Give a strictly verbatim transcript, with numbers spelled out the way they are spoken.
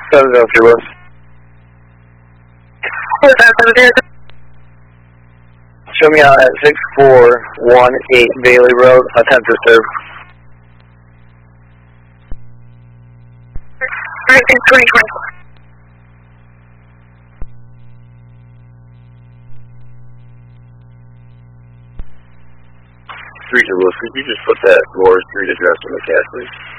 seven zero three West. Show me out at six four one eight Bailey Road, attempt to serve. twenty twenty-four. Street Lewis, could you just put that Laura Street address in the cache, please?